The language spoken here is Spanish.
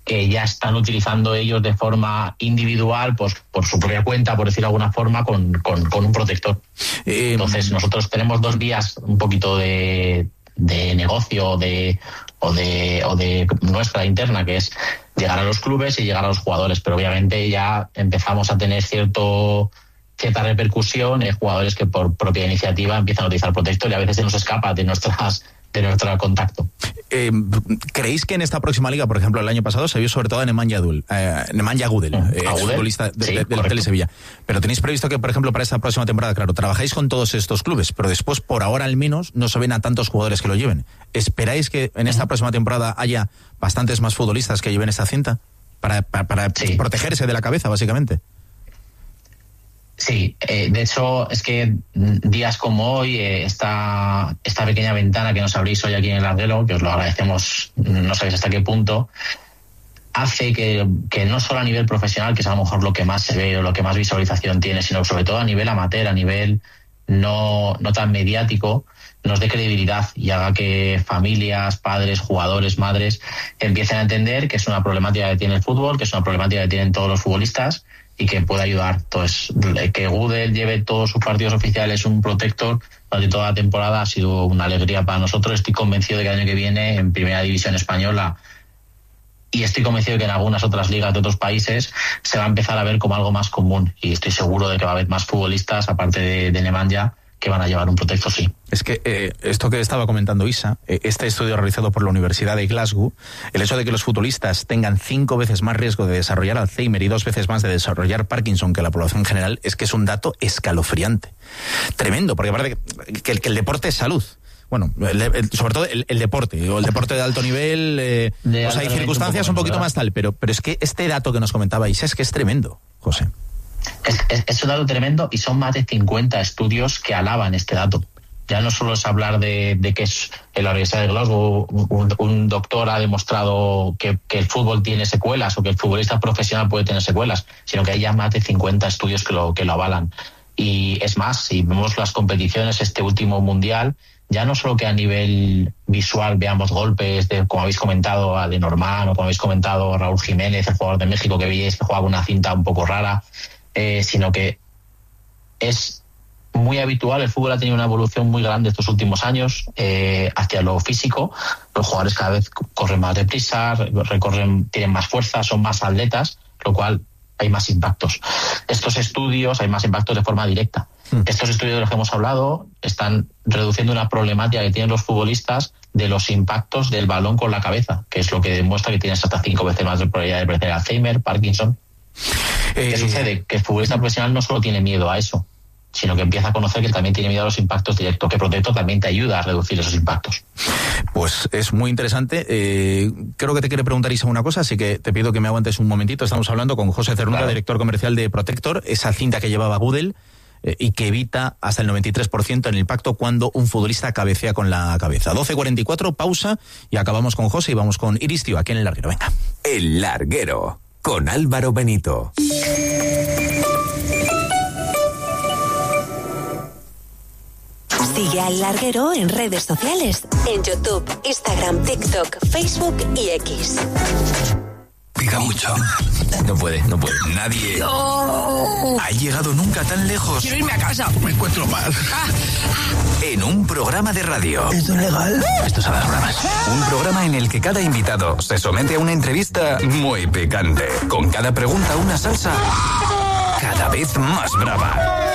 que ya están utilizando ellos de forma individual, pues por su propia cuenta, por decirlo de alguna forma, con un protector. Entonces nosotros tenemos dos vías un poquito de negocio o de nuestra interna, que es llegar a los clubes y llegar a los jugadores, pero obviamente ya empezamos a tener cierta repercusión en jugadores que por propia iniciativa empiezan a utilizar protector y a veces se nos escapa de nuestro contacto. ¿Creéis que en esta próxima liga, por ejemplo, el año pasado se vio sobre todo a Nemanja Gudel, futbolista del Tele Sevilla? Pero tenéis previsto que, por ejemplo, para esta próxima temporada, claro, trabajáis con todos estos clubes, pero después, por ahora al menos, no se ven a tantos jugadores que lo lleven. ¿Esperáis que en esta próxima temporada haya bastantes más futbolistas que lleven esta cinta? Para protegerse de la cabeza, básicamente. Sí, de hecho es que días como hoy, esta pequeña ventana que nos abrís hoy aquí en el Larguero, que os lo agradecemos, no sabéis hasta qué punto, hace que no solo a nivel profesional, que es a lo mejor lo que más se ve o lo que más visualización tiene, sino sobre todo a nivel amateur, a nivel no tan mediático, nos dé credibilidad y haga que familias, padres, jugadores, madres empiecen a entender que es una problemática que tiene el fútbol, que es una problemática que tienen todos los futbolistas y que puede ayudar. Entonces, que Gudel lleve todos sus partidos oficiales un protector durante toda la temporada ha sido una alegría para nosotros. Estoy convencido de que el año que viene en Primera División Española, y estoy convencido de que en algunas otras ligas de otros países se va a empezar a ver como algo más común, y estoy seguro de que va a haber más futbolistas aparte de Nemanja que van a llevar un protector, sí. Es que esto que estaba comentando Isa, este estudio realizado por la Universidad de Glasgow, el hecho de que los futbolistas tengan 5 veces más riesgo de desarrollar Alzheimer y 2 veces más de desarrollar Parkinson que la población en general, es que es un dato escalofriante. Tremendo, porque aparte que el deporte es salud. Bueno, sobre todo el deporte, o el deporte de alto nivel, hay circunstancias un poquito más tal, pero es que este dato que nos comentaba Isa es que es tremendo, José. Es un dato tremendo y son más de 50 estudios que alaban este dato. Ya no solo es hablar de que es en la Universidad de Glasgow un doctor ha demostrado que el fútbol tiene secuelas o que el futbolista profesional puede tener secuelas, sino que hay ya más de 50 estudios que lo avalan. Y es más, si vemos las competiciones, este último mundial, ya no solo que a nivel visual veamos golpes, como habéis comentado a Lenormand o como habéis comentado a Raúl Jiménez, el jugador de México que veíais que jugaba con una cinta un poco rara, sino que es muy habitual. El fútbol ha tenido una evolución muy grande estos últimos años hacia lo físico. Los jugadores cada vez corren más deprisa, tienen más fuerza, son más atletas, lo cual hay más impactos. Estos estudios hay más impactos de forma directa. Estos estudios de los que hemos hablado están reduciendo una problemática que tienen los futbolistas de los impactos del balón con la cabeza, que es lo que demuestra que tienes hasta 5 veces más de probabilidad de padecer Alzheimer, Parkinson. ¿Qué sucede? Que el futbolista profesional no solo tiene miedo a eso, sino que empieza a conocer que también tiene miedo a los impactos directos, que Protector también te ayuda a reducir esos impactos. Pues es muy interesante. Creo que te quiere preguntar Isa una cosa, así que te pido que me aguantes un momentito. Estamos hablando con José Cernuda, claro, director comercial de Protector, esa cinta que llevaba Gudel y que evita hasta el 93% en el impacto cuando un futbolista cabecea con la cabeza. 12:44, pausa y acabamos con José y vamos con Iris Tío aquí en El Larguero. Venga. El Larguero con Álvaro Benito. Sigue al Larguero en redes sociales, en YouTube, Instagram, TikTok, Facebook y X. Pica mucho. No puede. Nadie ha llegado nunca tan lejos. Quiero irme a casa. Me encuentro mal. En un programa de radio. ¿Esto es legal? Esto es a las bromas. Un programa en el que cada invitado se somete a una entrevista muy picante. Con cada pregunta una salsa cada vez más brava.